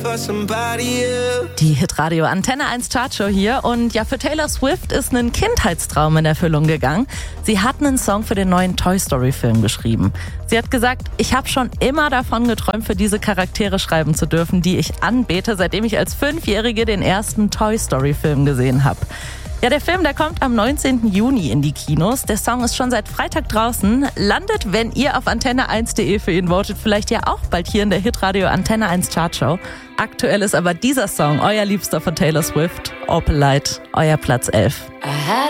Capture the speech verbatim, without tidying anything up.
Die Hitradio Antenne eins Chartshow hier und ja, für Taylor Swift ist ein Kindheitstraum in Erfüllung gegangen. Sie hat einen Song für den neuen Toy Story Film geschrieben. Sie hat gesagt, ich habe schon immer davon geträumt, für diese Charaktere schreiben zu dürfen, die ich anbete, seitdem ich als Fünfjährige den ersten Toy Story Film gesehen habe. Ja, der Film, der kommt am neunzehnten Juni in die Kinos. Der Song ist schon seit Freitag draußen. Landet, wenn ihr auf antenne eins punkt de für ihn votet, vielleicht ja auch bald hier in der Hitradio Antenne eins Chartshow. Aktuell ist aber dieser Song, euer Liebster von Taylor Swift, Opalite, euer Platz elf.